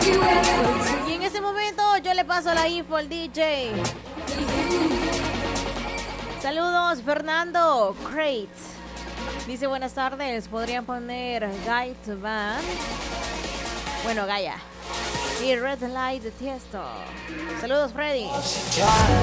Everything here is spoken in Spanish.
Y en ese momento yo le paso la info al DJ. Saludos, Fernando Crate. Dice, buenas tardes, ¿podrían poner Guide to Band? Bueno, Gaia. Y Red Light de Tiesto. Saludos, Freddy.